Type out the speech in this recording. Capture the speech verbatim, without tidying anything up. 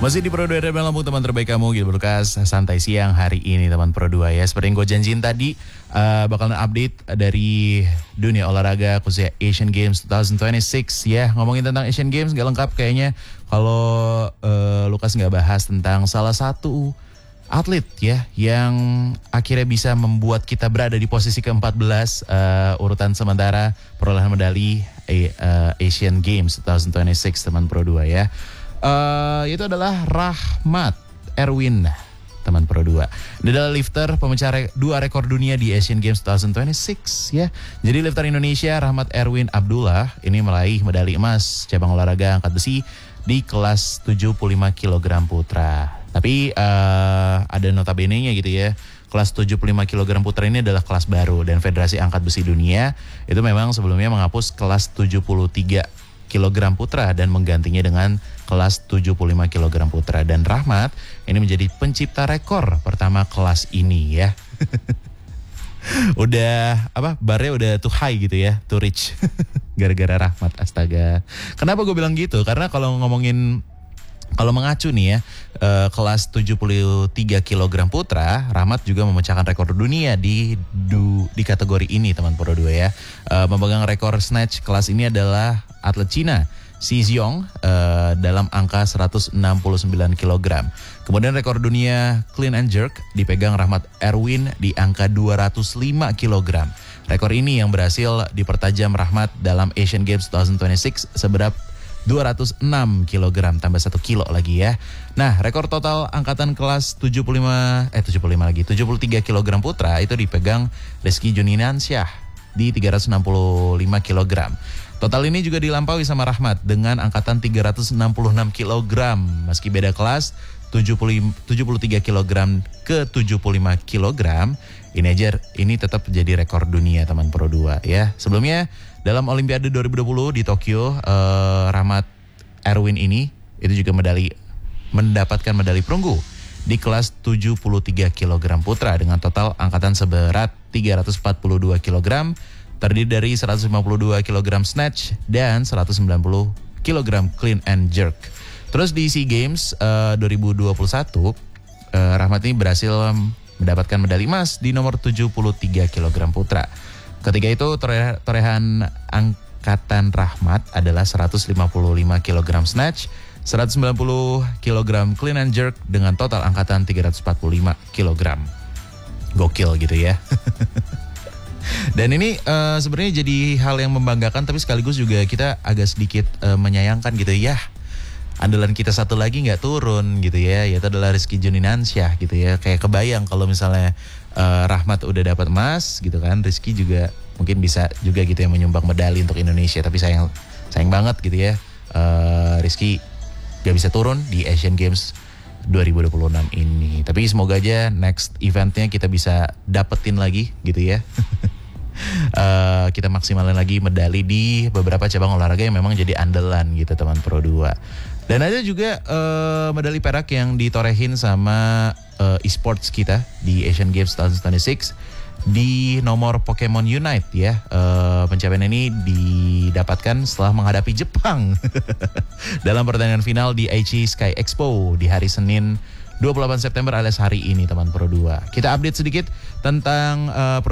Masih di Pro dua R M Lampung, teman terbaik kamu gitu Lukas. Santai siang hari ini teman Pro dua ya. Seperti yang gue janjiin tadi, uh, bakalan update dari dunia olahraga khususnya Asian Games dua ribu dua puluh enam ya. Ngomongin tentang Asian Games gak lengkap kayaknya kalau uh, Lukas gak bahas tentang salah satu atlet ya yang akhirnya bisa membuat kita berada di posisi ke empat belas uh, urutan sementara perolehan medali uh, Asian Games dua ribu dua puluh enam teman Pro dua ya. Uh, itu adalah Rahmat Erwin, teman Pro dua. Dia adalah lifter pemecah re- dua rekor dunia di Asian Games dua ribu dua puluh enam ya. Jadi lifter Indonesia Rahmat Erwin Abdullah ini meraih medali emas cabang olahraga angkat besi di kelas tujuh puluh lima kilogram putra. Tapi uh, ada notabene-nya gitu ya. Kelas tujuh puluh lima kilogram putra ini adalah kelas baru dan Federasi Angkat Besi Dunia itu memang sebelumnya menghapus kelas tujuh puluh tiga kilogram putra dan menggantinya dengan kelas tujuh puluh lima kilogram putra. Dan Rahmat ini menjadi pencipta rekor pertama kelas ini ya. Udah apa, barnya udah too high gitu ya, too rich. Gara-gara Rahmat, astaga. Kenapa gue bilang gitu? Karena kalau ngomongin, kalau mengacu nih ya, eh, kelas tujuh puluh tiga kilogram putra, Rahmat juga memecahkan rekor dunia di du, di kategori ini teman Pro dua ya. Eh, memegang rekor snatch kelas ini adalah atlet Cina, Xi Xiong, eh, dalam angka seratus enam puluh sembilan kilogram. Kemudian rekor dunia clean and jerk dipegang Rahmat Erwin di angka dua ratus lima kilogram. Rekor ini yang berhasil dipertajam Rahmat dalam Asian Games dua ribu dua puluh enam seberat dua ratus enam kilogram tambah satu kilo lagi ya. Nah, rekor total angkatan kelas tujuh puluh lima eh tujuh puluh lima lagi, tujuh puluh tiga kilogram putra itu dipegang Rizky Juninansyah di tiga ratus enam puluh lima kilogram. Total ini juga dilampaui sama Rahmat dengan angkatan tiga ratus enam puluh enam kilogram. Meski beda kelas tujuh puluh tiga kilogram ke tujuh puluh lima kilogram, ini aja ini tetap jadi rekor dunia teman Pro dua ya. Sebelumnya dalam Olimpiade dua ribu dua puluh di Tokyo, eh, Rahmat Erwin ini itu juga medali mendapatkan medali perunggu di kelas tujuh puluh tiga kilogram putra dengan total angkatan seberat tiga ratus empat puluh dua kilogram, terdiri dari seratus lima puluh dua kilogram snatch dan seratus sembilan puluh kilogram clean and jerk. Terus di SEA Games uh, dua ribu dua puluh satu, uh, Rahmat ini berhasil mendapatkan medali emas di nomor tujuh puluh tiga kilogram putra. Ketika itu tore- torehan angkatan Rahmat adalah seratus lima puluh lima kilogram snatch, seratus sembilan puluh kilogram clean and jerk dengan total angkatan tiga ratus empat puluh lima kilogram. Gokil gitu ya. Dan ini uh, sebenarnya jadi hal yang membanggakan, tapi sekaligus juga kita agak sedikit uh, menyayangkan gitu ya. Andalan kita satu lagi nggak turun gitu ya, yaitu adalah Rizky Juninansyah gitu ya. Kayak kebayang kalau misalnya uh, Rahmat udah dapat emas gitu kan, Rizky juga mungkin bisa juga gitu ya menyumbang medali untuk Indonesia. Tapi sayang sayang banget gitu ya, uh, Rizky nggak bisa turun di Asian Games dua ribu dua puluh enam ini. Tapi semoga aja next eventnya kita bisa dapetin lagi gitu ya. Uh, kita maksimalin lagi medali di beberapa cabang olahraga yang memang jadi andalan gitu teman Pro dua. Dan ada juga uh, medali perak yang ditorehin sama uh, e-sports kita di Asian Games dua ribu dua puluh enam di nomor Pokemon Unite ya. Uh, pencapaian ini didapatkan setelah menghadapi Jepang dalam pertandingan final di Aichi Sky Expo di hari Senin dua puluh delapan September alias hari ini teman Pro dua. Kita update sedikit tentang uh,